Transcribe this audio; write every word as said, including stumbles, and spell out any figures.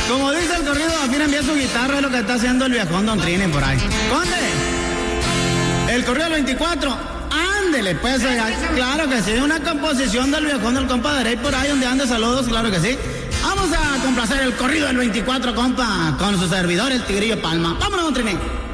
Como dice el corrido, afina envía su guitarra, es lo que está haciendo el viejón Don Trini por ahí. Conde, el corrido del veinticuatro, ándele, pues, claro que sí, una composición del viejón del compa Derey por ahí, donde ande saludos, claro que sí. Vamos a complacer el corrido del veinticuatro, compa, con su servidor, el Tigrillo Palma. Vámonos, Don Trini.